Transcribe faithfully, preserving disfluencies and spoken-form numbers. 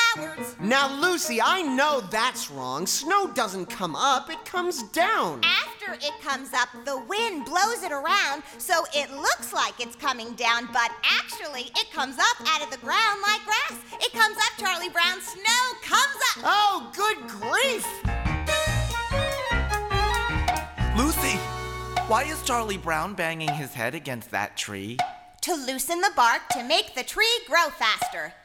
backwards. Now, Lucy, I know that's wrong. Snow doesn't come up, it comes down. After it comes up, the wind blows it around, so it looks like it's coming down, but actually it comes up out of the ground like grass. It comes up, Charlie Brown. Snow comes up. Oh, good grief! Lucy, why is Charlie Brown banging his head against that tree? To loosen the bark to make the tree grow faster.